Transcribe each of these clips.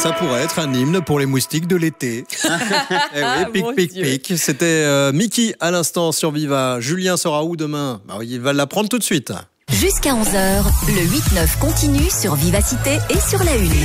Ça pourrait être un hymne pour les moustiques de l'été. Eh oui, pic, pic, pic. C'était Mickey à l'instant sur Viva. Julien sera où demain? Il va l'apprendre tout de suite. Jusqu'à 11h, le 8-9 continue sur Vivacité et sur la Une.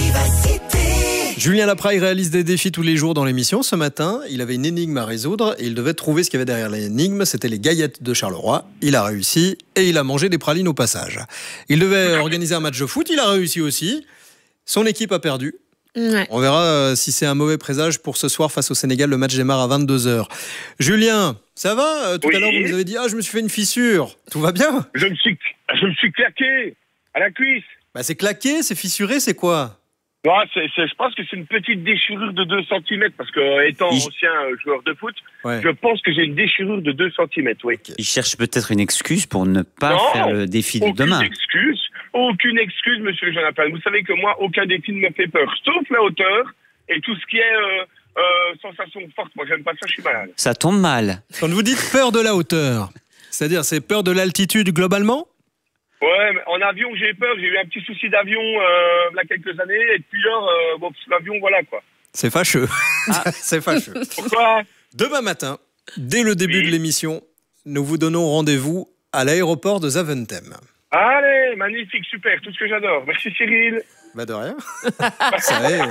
Julien Lapraille réalise des défis tous les jours dans l'émission. Ce matin, il avait une énigme à résoudre et il devait trouver ce qu'il y avait derrière l'énigme. C'était les Gaillettes de Charleroi. Il a réussi et il a mangé des pralines au passage. Il devait organiser un match de foot. Il a réussi aussi. Son équipe a perdu. Ouais. On verra si c'est un mauvais présage pour ce soir face au Sénégal. Le match démarre à 22h. Julien, ça va? Tout à l'heure, vous nous avez dit « Ah, je me suis fait une fissure ». Tout va bien? Je me suis claqué à la cuisse. C'est claqué, c'est fissuré, c'est quoi? Non, je pense que c'est une petite déchirure de 2 cm, parce que étant ancien joueur de foot, je pense que j'ai une déchirure de 2 cm, oui. Il cherche peut-être une excuse pour ne pas faire le défi de demain. Aucune excuse, monsieur Jonathan. Vous savez que moi, aucun défi ne me fait peur, sauf la hauteur et tout ce qui est sensation forte. Moi, j'aime pas ça, je suis malade. Ça tombe mal. Quand vous dites peur de la hauteur, c'est-à-dire c'est peur de l'altitude globalement? Ouais, mais en avion, j'ai peur. J'ai eu un petit souci d'avion il y a quelques années. Et depuis lors, l'avion, voilà quoi. C'est fâcheux. C'est fâcheux. Pourquoi? Demain matin, dès le début de l'émission, nous vous donnons rendez-vous à l'aéroport de Zaventem. Allez, magnifique, super, tout ce que j'adore. Merci Cyril. De rien. Ça est.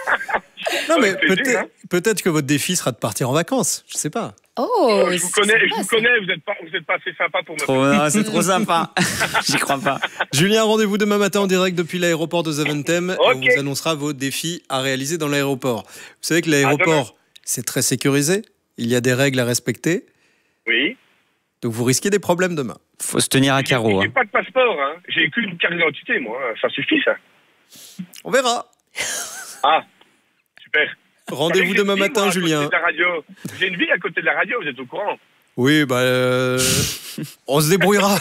Non, mais peut-être que votre défi sera de partir en vacances. Je sais pas. Oh, je vous connais, vous êtes pas assez sympa pour me c'est trop sympa. J'y crois pas. Julien, rendez-vous demain matin en direct depuis l'aéroport de Zaventem. Okay. On vous annoncera vos défis à réaliser dans l'aéroport. Vous savez que l'aéroport, c'est très sécurisé. Il y a des règles à respecter. Oui. Donc vous risquez des problèmes demain. Faut se tenir à carreau. J'ai pas de passeport, hein. J'ai qu'une carte d'identité, moi. Ça suffit, ça. On verra. Ah, super. Rendez-vous demain matin, moi, Julien. J'ai une vie à côté de la radio, vous êtes au courant? Oui, on se débrouillera.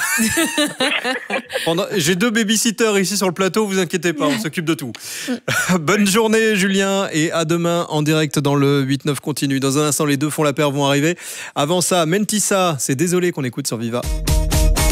J'ai 2 babysitters ici sur le plateau, vous inquiétez pas, on s'occupe de tout. Bonne journée, Julien, et à demain en direct dans le 8-9 continue. Dans un instant, les 2 font la paire vont arriver. Avant ça, Mentissa, c'est désolé qu'on écoute sur Viva.